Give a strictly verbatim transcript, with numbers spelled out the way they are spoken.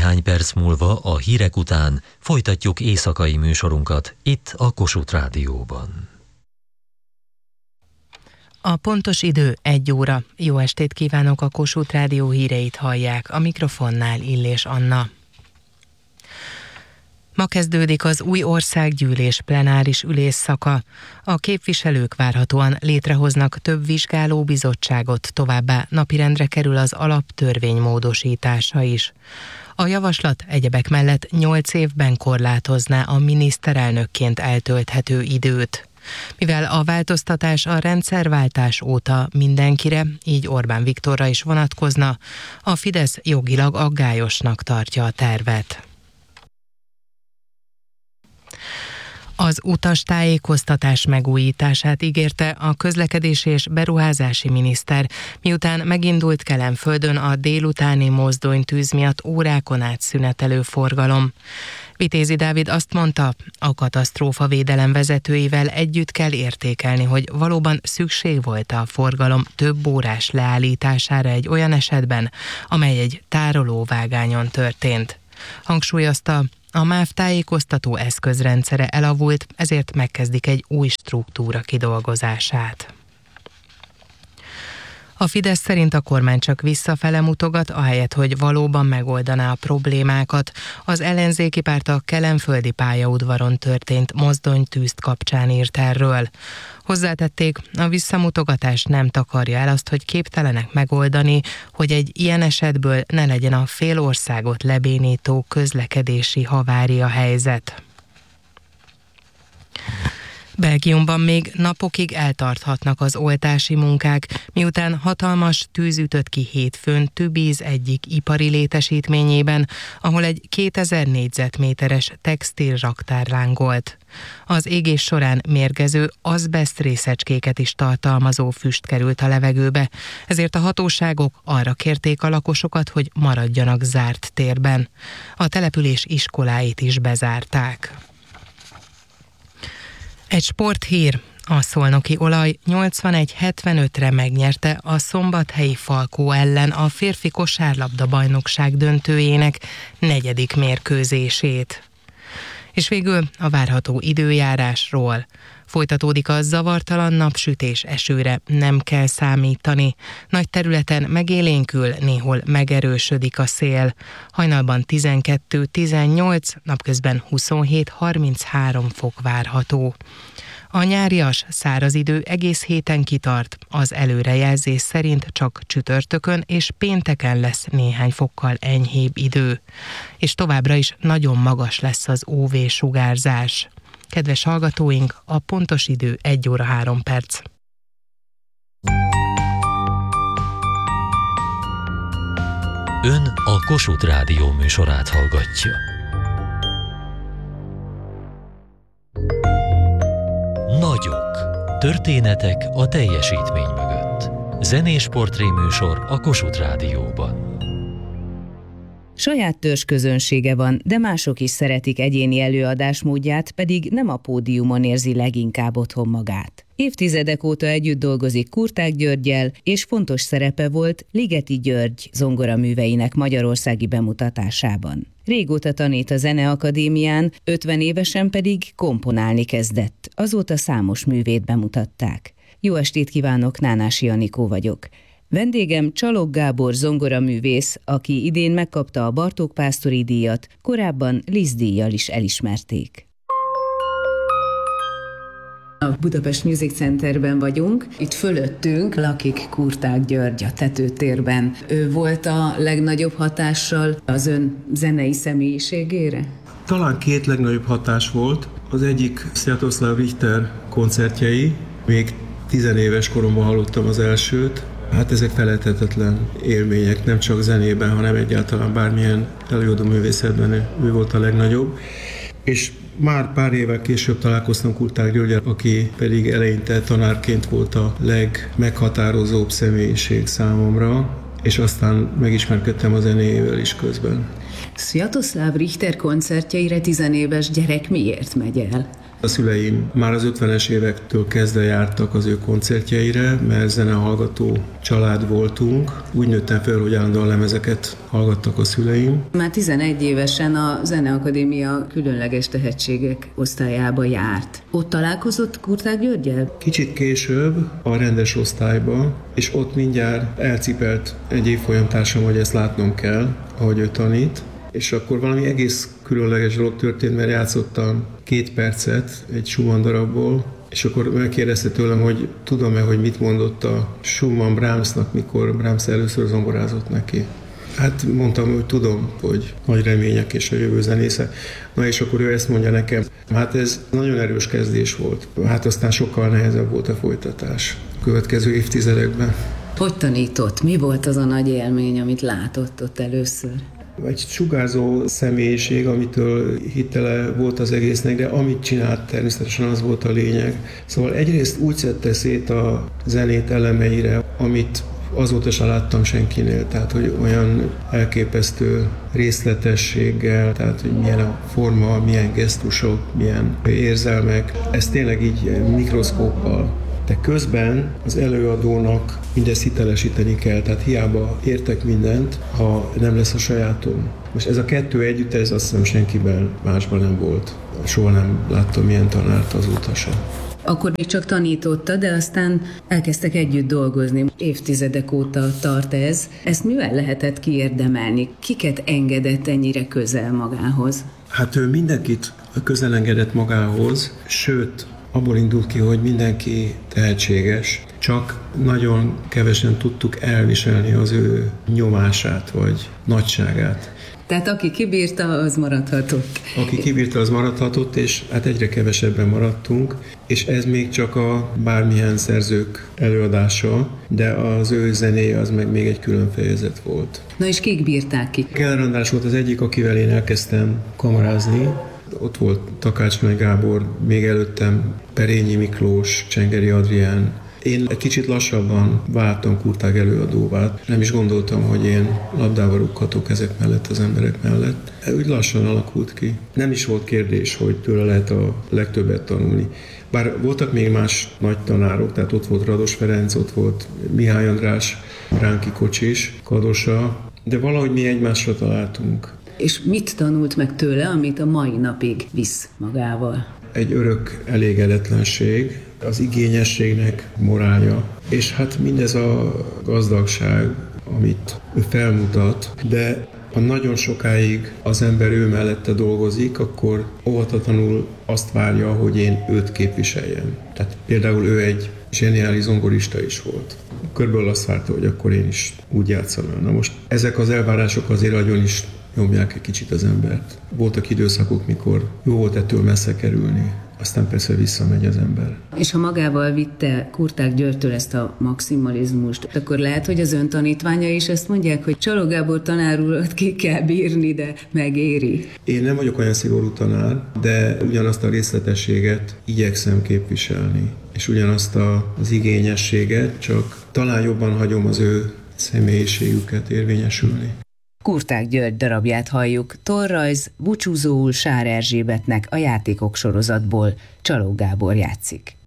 Néhány perc múlva a hírek után folytatjuk éjszakai műsorunkat itt a Kossuth Rádióban. A pontos idő egy óra. Jó estét kívánok, a Kossuth Rádió híreit hallják. A mikrofonnál Illés Anna. Ma kezdődik az új országgyűlés plenáris ülésszaka. A képviselők várhatóan létrehoznak több vizsgálóbizottságot, továbbá napirendre kerül az alaptörvény módosítása is. A javaslat egyebek mellett nyolc évben korlátozná a miniszterelnökként eltölthető időt. Mivel a változtatás a rendszerváltás óta mindenkire, így Orbán Viktorra is vonatkozna, a Fidesz jogilag aggályosnak tartja a tervet. Az utastájékoztatás megújítását ígérte a közlekedési és beruházási miniszter, miután megindult Kelenföldön a délutáni mozdonytűz miatt órákon át szünetelő forgalom. Vitézi Dávid azt mondta, a katasztrófavédelem vezetőivel együtt kell értékelni, hogy valóban szükség volt a forgalom több órás leállítására egy olyan esetben, amely egy tárolóvágányon történt. Hangsúlyozta, a MÁV tájékoztató eszközrendszere elavult, ezért megkezdik egy új struktúra kidolgozását. A Fidesz szerint a kormány csak visszafele mutogat, ahelyett, hogy valóban megoldaná a problémákat. Az ellenzéki párt a kelenföldi pályaudvaron történt mozdonytűzt kapcsán írt erről. Hozzátették, a visszamutogatás nem takarja el azt, hogy képtelenek megoldani, hogy egy ilyen esetből ne legyen a fél országot lebénító közlekedési havária helyzet. Belgiumban még napokig eltarthatnak az oltási munkák, miután hatalmas tűz ütött ki hétfőn Tübíz egyik ipari létesítményében, ahol egy kétezer négyzetméteres textil raktár lángolt. Az égés során mérgező azbeszt részecskéket is tartalmazó füst került a levegőbe, ezért a hatóságok arra kérték a lakosokat, hogy maradjanak zárt térben. A település iskoláit is bezárták. Egy sporthír. A szolnoki olaj nyolcvanegy hetvenötre megnyerte a szombathelyi Falkó ellen a férfi kosárlabda bajnokság döntőjének negyedik mérkőzését. És végül a várható időjárásról. Folytatódik a zavartalan napsütés, esőre nem kell számítani. Nagy területen megélénkül, néhol megerősödik a szél. Hajnalban tizenkettő tizennyolc, napközben huszonhét harminchárom fok várható. A nyárias, száraz idő egész héten kitart, az előrejelzés szerint csak csütörtökön és pénteken lesz néhány fokkal enyhébb idő. És továbbra is nagyon magas lesz az ú vé-sugárzás. Kedves hallgatóink, a pontos idő egy óra három perc. Ön a Kossuth Rádió műsorát hallgatja. Nagyok. Történetek a teljesítmény mögött. Zenés portréműsor a Kossuth Rádióban. Saját törzsközönsége van, de mások is szeretik egyéni előadásmódját, pedig nem a pódiumon érzi leginkább otthon magát. Évtizedek óta együtt dolgozik Kurták Györggyel, és fontos szerepe volt Ligeti György zongoraműveinek magyarországi bemutatásában. Régóta tanít a Zeneakadémián, ötven évesen pedig komponálni kezdett, azóta számos művét bemutatták. Jó estét kívánok, Nánási Anikó vagyok. Vendégem Csalog Gábor zongoraművész, aki idén megkapta a Bartók Pásztori díjat, korábban Liszt díjjal is elismerték. A Budapest Music Centerben vagyunk, itt fölöttünk lakik Kurták György a tetőtérben. Ő volt a legnagyobb hatással az ön zenei személyiségére? Talán két legnagyobb hatás volt. Az egyik Sviatoslav Richter koncertjei, még tizenéves koromban hallottam az elsőt. Hát ezek felejthetetlen élmények, nem csak zenében, hanem egyáltalán bármilyen előadó művészetben ő volt a legnagyobb. És már pár évvel később találkoztam Kurták Györggyel, aki pedig eleinte tanárként volt a legmeghatározóbb személyiség számomra, és aztán megismerkedtem a zenéjével is közben. Sviatoslav Richter koncertjeire tizenéves gyerek miért megy el? A szüleim már az ötvenes évektől kezdve jártak az ő koncertjeire, mert zenehallgató család voltunk. Úgy nőttem fel, hogy állandóan lemezeket hallgattak a szüleim. Már tizenegy évesen a Zeneakadémia különleges tehetségek osztályába járt. Ott találkozott Kurtág Györggyel? Kicsit később a rendes osztályba, és ott mindjárt elcipelt egy évfolyamtársam, hogy ezt látnom kell, ahogy ő tanít. És akkor valami egész különleges dolog történt, mert játszottam két percet egy Schumann darabból, és akkor megkérdezte tőlem, hogy tudom-e, hogy mit mondott a Schumann Brahmsnak, mikor Brahms először zomborázott neki. Hát mondtam, hogy tudom, hogy nagy remények és a jövő zenésze. Na és akkor ő ezt mondja nekem. Hát ez nagyon erős kezdés volt. Hát aztán sokkal nehezebb volt a folytatás a következő évtizedekben. Hogy tanított? Mi volt az a nagy élmény, amit látott ott először? Egy sugárzó személyiség, amitől hitele volt az egésznek, de amit csinált, természetesen az volt a lényeg. Szóval egyrészt úgy szedte szét a zenét elemeire, amit azóta sem láttam senkinél, tehát hogy olyan elképesztő részletességgel, tehát hogy milyen a forma, milyen gesztusok, milyen érzelmek, ez tényleg így mikroszkóppal. De közben az előadónak mindezt hitelesíteni kell, tehát hiába értek mindent, ha nem lesz a sajátom. Most ez a kettő együtt, ez azt hiszem senkiben másban nem volt. Soha nem láttam ilyen tanárt azóta sem. Akkor még csak tanította, de aztán elkezdtek együtt dolgozni. Évtizedek óta tart ez. Ezt mivel lehetett kiérdemelni? Kiket engedett ennyire közel magához? Hát ő mindenkit közel engedett magához, sőt, abból indult ki, hogy mindenki tehetséges, csak nagyon kevesen tudtuk elviselni az ő nyomását vagy nagyságát. Tehát aki kibírta, az maradhatott. Aki kibírta, az maradhatott, és hát egyre kevesebben maradtunk, és ez még csak a bármilyen szerzők előadása, de az ő zenéje az meg még egy külön fejezet volt. Na és kik bírták ki? Keller András volt az egyik, akivel én elkezdtem kamarázni. Ott volt Takács Nagy Gábor, még előttem Perényi Miklós, Csengeri Adrián. Én egy kicsit lassabban váltam Kurtág előadóvá. Nem is gondoltam, hogy én labdával rúghatok ezek mellett, az emberek mellett. Úgy lassan alakult ki. Nem is volt kérdés, hogy tőle lehet a legtöbbet tanulni. Bár voltak még más nagy tanárok, tehát ott volt Rados Ferenc, ott volt Mihály András, Ránki Kocsis, Kadosa, de valahogy mi egymásra találtunk. És mit tanult meg tőle, amit a mai napig visz magával? Egy örök elégedetlenség, az igényességnek morálja, és hát mindez a gazdagság, amit ő felmutat, de ha nagyon sokáig az ember ő mellette dolgozik, akkor óhatatlanul azt várja, hogy én őt képviseljem. Tehát például ő egy zseniális zongorista is volt. Körülbelül azt várta, hogy akkor én is úgy játszom el. Na most ezek az elvárások azért nagyon is nyomják egy kicsit az embert. Voltak időszakok, mikor jó volt ettől messze kerülni, aztán persze visszamegy az ember. És ha magával vitte Kurtág Györgytől ezt a maximalizmust, akkor lehet, hogy az ön tanítványa is ezt mondják, hogy Csaló Gábor tanár urat ki kell bírni, de megéri. Én nem vagyok olyan szigorú tanár, de ugyanazt a részletességet igyekszem képviselni, és ugyanazt az igényességet, csak talán jobban hagyom az ő személyiségüket érvényesülni. Kurtág György darabját halljuk, torrajz Búcsúzóul Sár Erzsébetnek a Játékok sorozatból. Csaló Gábor játszik.